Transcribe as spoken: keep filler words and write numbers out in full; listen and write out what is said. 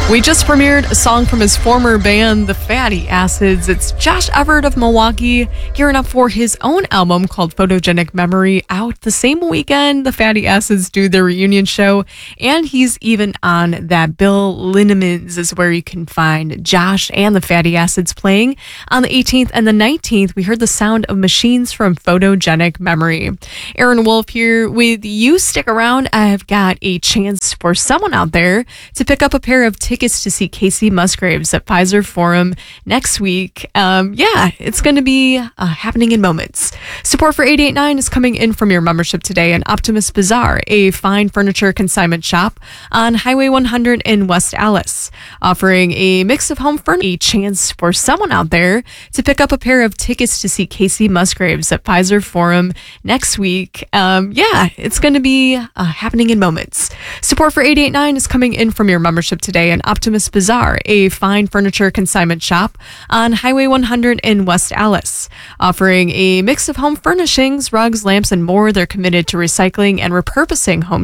We just premiered a song from his former band, The Fatty Acids. It's Josh Everett of Milwaukee, gearing up for his own album called Photogenic Memory, out the same weekend the Fatty Acids do their reunion show. And he's even on that Bill Lindeman's, is where you can find Josh and the Fatty Acids playing. On the eighteenth and the nineteenth, we heard the sound of machines from Photogenic Memory. Aaron Wolf here with you. Stick around. I've got a chance for someone out there to pick up a pair of tickets to see Casey Musgraves at Pfizer Forum next week. Um, yeah, it's going to be uh, happening in moments. Support for eight eight nine is coming in from your membership today and Optimus Bazaar, a fine furniture consignment shop on Highway one hundred in West Allis, offering a mix of home furniture. A chance for someone out there to pick up a pair of tickets to see Casey Musgraves at Pfizer Forum next week. Um, yeah, it's going to be uh, happening in moments. Support for eight eight nine is coming in from your membership today and Optimus Bazaar, a fine furniture consignment shop on Highway one hundred in West Allis, offering a mix of home furnishings, rugs, lamps, and more. They're committed to recycling and repurposing home